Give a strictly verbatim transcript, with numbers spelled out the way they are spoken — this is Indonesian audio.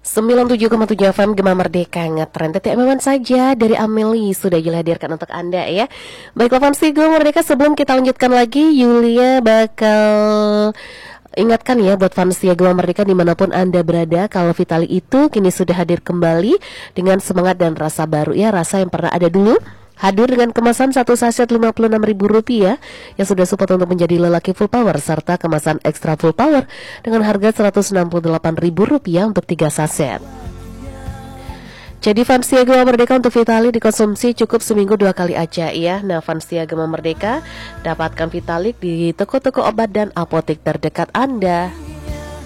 sembilan puluh tujuh koma tujuh F M Gema Merdeka ngetren T T M saja dari Ameli sudah dihadirkan untuk Anda ya. Baiklah fans Gema Merdeka, sebelum kita lanjutkan lagi, Yulia bakal ingatkan ya buat fans Gema Merdeka dimanapun Anda berada, kalau Vitali itu kini sudah hadir kembali dengan semangat dan rasa baru ya. Rasa yang pernah ada dulu hadir dengan kemasan satu saset lima puluh enam ribu rupiah yang sudah support untuk menjadi lelaki full power, serta kemasan ekstra full power dengan harga seratus enam puluh delapan ribu rupiah untuk tiga saset. Jadi fans Gema Merdeka, untuk Vitali dikonsumsi cukup seminggu dua kali aja ya. Nah fans Gema Merdeka, dapatkan Vitalik di toko-toko obat dan apotek terdekat Anda.